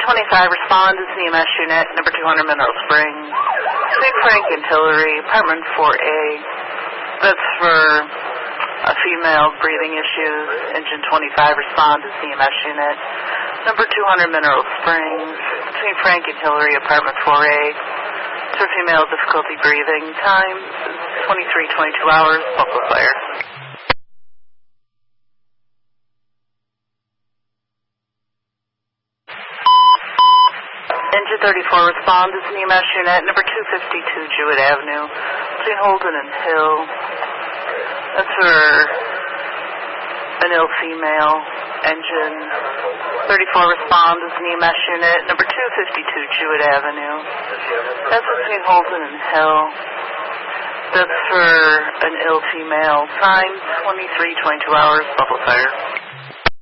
1025, respond to EMS unit, number 200 Mineral Springs. St. Frank and Hillary, apartment 4A. That's for a female breathing issues. Engine 25, respond to EMS unit, number 200 Mineral Springs. St. Frank and Hillary, apartment 4A. It's for female difficulty breathing. Time 23:22 hours. Local fire. Engine 34, respond to EMS unit, number 252 Jewett Avenue, between Holden and Hill. That's for an ill female. Engine 34, respond to EMS unit, number 252 Jewett Avenue. That's between Holden and Hill. That's for an ill female. Time 23:22 hours. Buffalo fire.